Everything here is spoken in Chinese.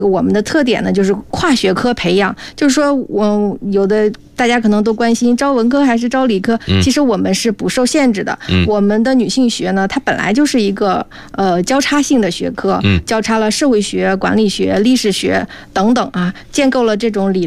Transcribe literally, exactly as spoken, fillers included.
我们的特点呢，就是跨学科培养，就是说我有的大家可能都关心招文科还是招理科， 嗯、 其实我们是不受限制的。 嗯、 我们的女性学呢，它本来就是一个呃交叉性的学科， 嗯、 交叉了社会学、管理学、历史学等等啊，建构了这种理